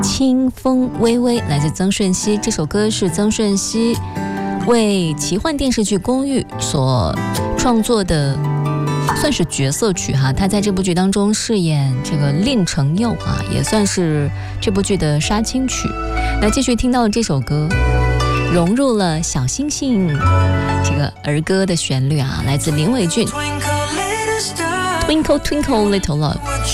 清风微微，来自曾舜晞。这首歌是曾舜晞为奇幻电视剧《公寓》所创作的，算是角色曲哈。他在这部剧当中饰演这个令成佑啊，也算是这部剧的杀青曲。那继续听到这首歌，融入了小星星这个儿歌的旋律啊，来自林伟俊。Twinkle Twinkle Little Love。